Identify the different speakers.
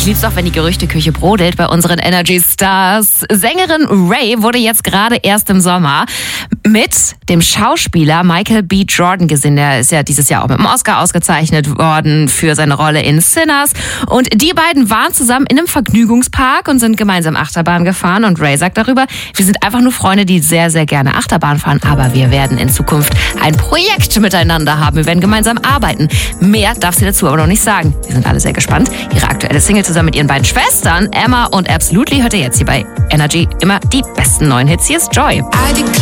Speaker 1: lieb's auch, wenn die Gerüchteküche brodelt bei unseren Energy Stars. Sängerin Ray wurde jetzt gerade erst im Sommer mit dem Schauspieler Michael B. Jordan gesehen. Der ist ja dieses Jahr auch mit dem Oscar ausgezeichnet worden für seine Rolle in Sinners. Und die beiden waren zusammen in einem Vergnügungspark und sind gemeinsam Achterbahn gefahren. Und Ray sagt darüber, wir sind einfach nur Freunde, die sehr, sehr gerne Achterbahn fahren. Aber wir werden in Zukunft ein Projekt miteinander haben. Wir werden gemeinsam arbeiten. Mehr darf sie dazu aber noch nicht sagen. Wir sind alle sehr gespannt. Ihre aktuelle Single zusammen mit ihren beiden Schwestern, Emma und Absolutely, hört ihr jetzt hier bei Energy immer die besten neuen Hits. Hier ist Joy.